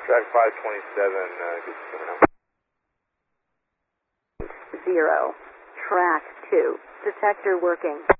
Track 527, good coming out. 0. Track 2. Detector working.